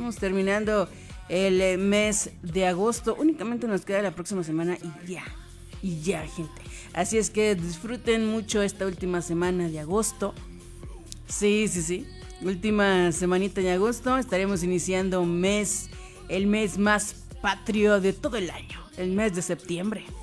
Estamos terminando el mes de agosto. Únicamente nos queda la próxima semana y ya, gente. Así es que disfruten mucho esta última semana de agosto. Sí. Última semanita de agosto. Estaremos iniciando el mes más patrio de todo el año. El mes de septiembre.